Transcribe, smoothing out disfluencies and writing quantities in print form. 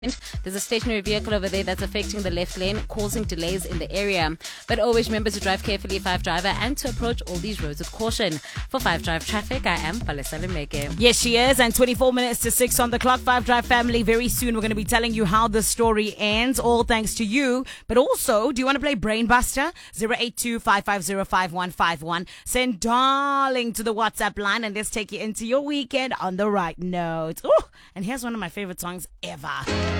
There's a stationary vehicle over there that's affecting the left lane, causing delays in the area. But always remember to drive carefully, 5 Driver, and to approach all these roads with caution. For 5 Drive Traffic, I am Palesa Lemeke. Yes, she is. And 24 minutes to 6 on the clock. 5 Drive family. Very soon we're going to be telling you how the story ends. All thanks to you. But also, do you want to play Brainbuster? 082-550-5151. Send darling to the WhatsApp line and let's take you into your weekend on the right note. Ooh, and here's one of my favorite songs ever.